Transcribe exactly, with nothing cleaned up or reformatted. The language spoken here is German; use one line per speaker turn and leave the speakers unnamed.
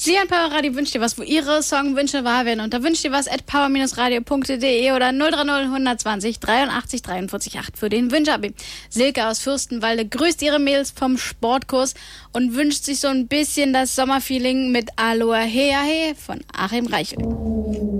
Sie an Power Radio wünscht dir was, wo Ihre Songwünsche wahr werden. Und da wünscht dir was at power radio punkt de oder null drei null eins null eins dreiundachtzig dreiundvierzig acht für den Wünsch-Abi. Silke aus Fürstenwalde grüßt ihre Mädels vom Sportkurs und wünscht sich so ein bisschen das Sommerfeeling mit Aloha Hea He von Achim Reichel.